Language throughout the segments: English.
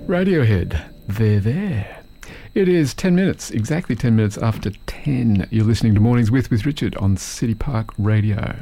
Radiohead, they're there. It is 10 minutes, exactly 10 minutes after 10. You're listening to Mornings with Richard on City Park Radio.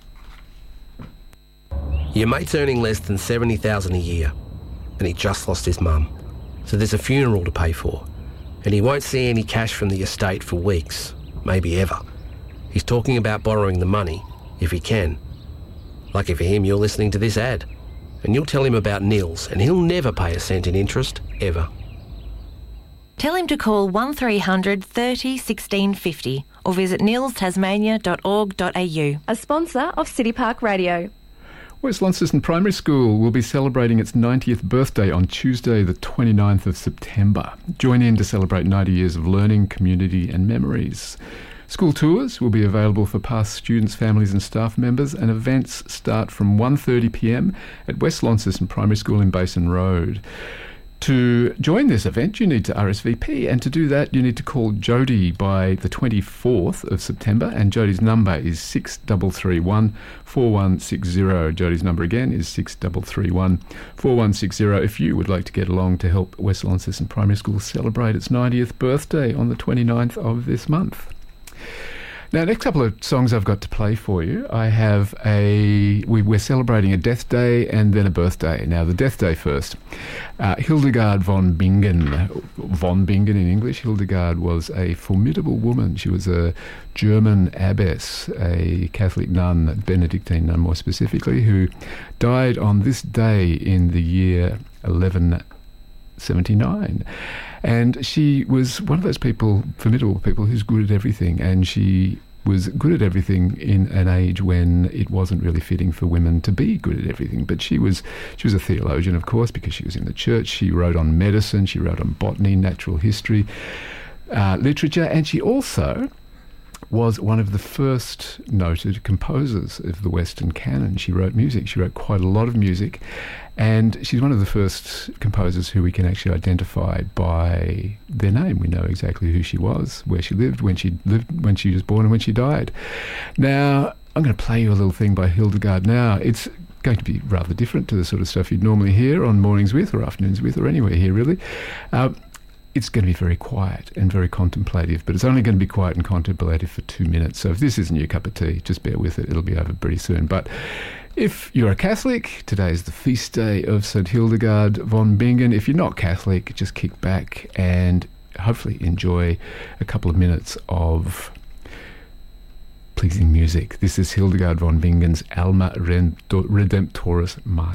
Your mate's earning less than $70,000 a year, and he just lost his mum. So there's a funeral to pay for, and he won't see any cash from the estate for weeks, maybe ever. He's talking about borrowing the money, if he can. Lucky for him, you're listening to this ad, and you'll tell him about Nils, and he'll never pay a cent in interest, ever. Tell him to call 1300 30 1650 or visit nilstasmania.org.au. A sponsor of City Park Radio. West Launceston Primary School will be celebrating its 90th birthday on Tuesday the 29th of September. Join in to celebrate 90 years of learning, community and memories. School tours will be available for past students, families and staff members, and events start from 1:30pm at West Launceston Primary School in Basin Road. To join this event, you need to RSVP, and to do that, you need to call Jody by the 24th of September, and Jody's number is 6331 4160. Jody's number again is 6331 4160 if you would like to get along to help West Launceston Primary School celebrate its 90th birthday on the 29th of this month. Now, next couple of songs I've got to play for you. We're celebrating a death day and then a birthday. Now, the death day first. Hildegard von Bingen. Von Bingen in English. Hildegard was a formidable woman. She was a German abbess, a Catholic nun, Benedictine nun more specifically, who died on this day in the year 1179. And she was one of those people, formidable people, who's good at everything. And she was good at everything in an age when it wasn't really fitting for women to be good at everything. But she was a theologian, of course, because she was in the church. She wrote on medicine, she wrote on botany, natural history, literature, and she also was one of the first noted composers of the Western canon. She wrote music. She wrote quite a lot of music, and she's one of the first composers who we can actually identify by their name. We know exactly who she was, where she lived, when she was born, and when she died. Now, I'm going to play you a little thing by Hildegard now. It's going to be rather different to the sort of stuff you'd normally hear on Mornings With or Afternoons With or anywhere here, really. It's going to be very quiet and very contemplative, but it's only going to be quiet and contemplative for 2 minutes. So if this isn't your cup of tea, just bear with it. It'll be over pretty soon. But if you're a Catholic, today is the feast day of St. Hildegard von Bingen. If you're not Catholic, just kick back and hopefully enjoy a couple of minutes of pleasing music. This is Hildegard von Bingen's Alma Redemptoris Mater.